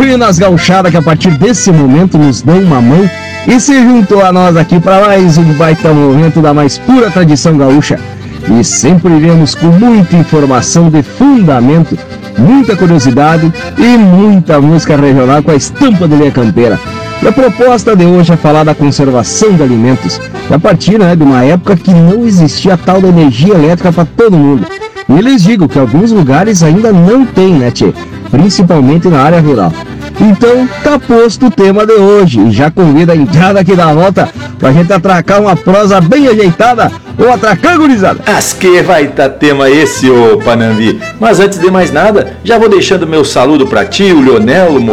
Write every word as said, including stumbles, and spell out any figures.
buenas gauchada que a partir desse momento nos dão uma mão e se juntou a nós aqui para mais um baita momento da mais pura tradição gaúcha. E sempre iremos com muita informação de fundamento, muita curiosidade e muita música regional com a estampa de linha campeira. E a proposta de hoje é falar da conservação de alimentos, a partir né, de uma época que não existia tal da energia elétrica para todo mundo. E eles digam que alguns lugares ainda não tem, né, tchê? Principalmente na área rural. Então, tá posto o tema de hoje. E já convido a entrada aqui da volta pra gente atracar uma prosa bem ajeitada. Ou atracar, gurizada? As que vai tá tema esse, ô Panambi. Mas antes de mais nada, já vou deixando meu saludo pra ti, o Leonel, o